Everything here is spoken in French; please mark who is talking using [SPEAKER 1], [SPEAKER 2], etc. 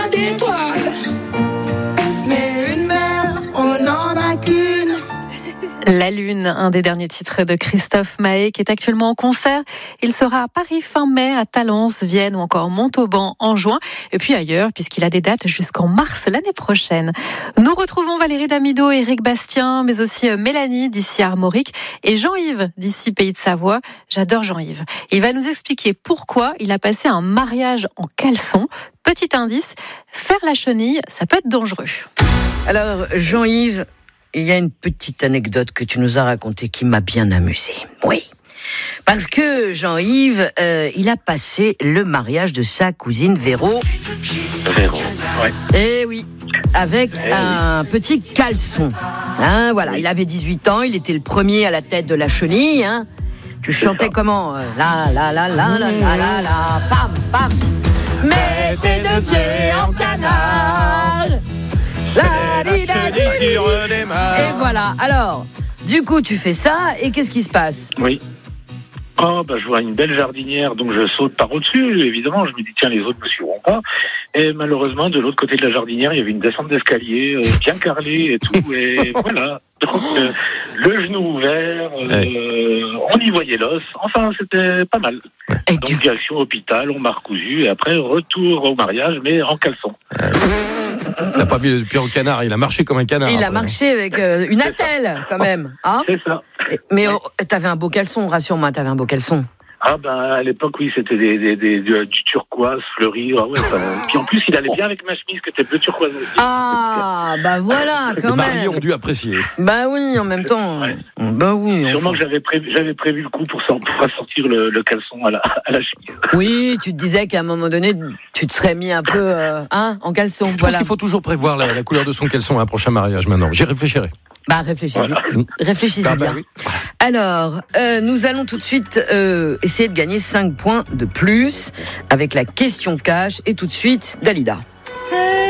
[SPEAKER 1] d'étoiles, mais une mère, on n'en a qu'une.
[SPEAKER 2] La Lune, un des derniers titres de Christophe Maé qui est actuellement en concert. Il sera à Paris fin mai, à Talence, Vienne ou encore Montauban en juin. Et puis ailleurs, puisqu'il a des dates jusqu'en mars l'année prochaine. Nous retrouvons Valérie Damido, Éric Bastien, mais aussi Mélanie d'ici Armorique et Jean-Yves d'ici Pays de Savoie. J'adore Jean-Yves. Il va nous expliquer pourquoi il a passé un mariage en caleçon. Petit indice, faire la chenille, ça peut être dangereux.
[SPEAKER 3] Alors, Jean-Yves, il y a une petite anecdote que tu nous as racontée qui m'a bien amusé. Oui. Parce que Jean-Yves, il a passé le mariage de sa cousine Véro.
[SPEAKER 4] Véro, ouais.
[SPEAKER 3] Eh oui, avec un petit caleçon. Hein, voilà, il avait 18 ans, il était le premier à la tête de la chenille. Hein. Tu chantais comment la la la la la la la la, pam pam. Mets tes deux pieds en canard.
[SPEAKER 4] C'est la chenille qui redémarre.
[SPEAKER 3] Et voilà, alors, du coup tu fais ça, et qu'est-ce qui se passe ?
[SPEAKER 4] Oui. Oh, je vois une belle jardinière, donc je saute par au-dessus, évidemment. Je me dis, tiens, les autres ne me suivront pas. Et malheureusement, de l'autre côté de la jardinière, il y avait une descente d'escalier, bien carrelée et tout. Et voilà. Donc, le genou ouvert, on y voyait l'os. Enfin, c'était pas mal.
[SPEAKER 3] Et
[SPEAKER 4] donc, direction hôpital, on m'a recousu. Et après, retour au mariage, mais en caleçon.
[SPEAKER 5] Il n'a pas mis le pied au canard, il a marché comme un canard.
[SPEAKER 3] Il a marché avec une attelle, quand même. Hein ?
[SPEAKER 4] C'est ça.
[SPEAKER 3] Mais t'avais un beau caleçon, rassure-moi, t'avais un beau caleçon.
[SPEAKER 4] Ah à l'époque, oui, c'était du turquoise fleuri. Ah ouais, puis en plus, il allait bien avec ma chemise qui était bleu turquoise aussi.
[SPEAKER 3] Ah, voilà, quand
[SPEAKER 5] Les
[SPEAKER 3] même.
[SPEAKER 5] mariés ont dû apprécier.
[SPEAKER 3] Bah oui, en même temps.
[SPEAKER 4] Ouais.
[SPEAKER 3] Bah oui.
[SPEAKER 4] Sûrement que j'avais prévu le coup pour sortir le caleçon à la chemise.
[SPEAKER 3] Oui, tu te disais qu'à un moment donné, tu te serais mis un peu en caleçon.
[SPEAKER 5] Je pense qu'il faut toujours prévoir la couleur de son caleçon à un prochain mariage maintenant. J'y réfléchirai.
[SPEAKER 3] Réfléchissez.
[SPEAKER 4] Voilà.
[SPEAKER 3] Réfléchissez bien.
[SPEAKER 5] Oui.
[SPEAKER 3] Alors, nous allons tout de suite essayer de gagner 5 points de plus avec la question cash. Et tout de suite, Dalida.